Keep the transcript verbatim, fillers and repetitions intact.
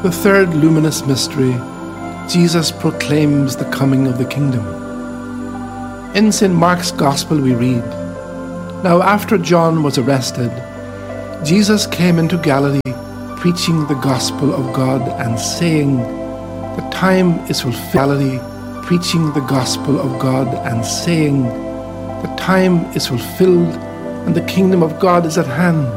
The third luminous mystery, Jesus proclaims the coming of the kingdom. In Saint Mark's Gospel we read, "Now after John was arrested, Jesus came into Galilee, preaching the gospel of God and saying, The time is fulfilled." Galilee, preaching the gospel of God and saying, The time is fulfilled and the kingdom of God is at hand.